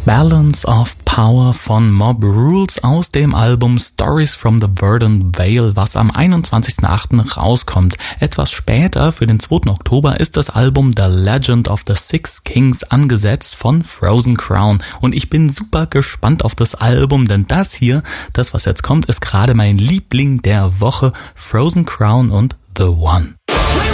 Balance of Power von Mob Rules aus dem Album Stories from the Verdant Vale, was am 21.08. rauskommt. Etwas später, für den 2. Oktober, ist das Album The Legend of the Six Kings angesetzt von Frozen Crown. Und ich bin super gespannt auf das Album, denn das hier, das was jetzt kommt, ist gerade mein Liebling der Woche, Frozen Crown und The One.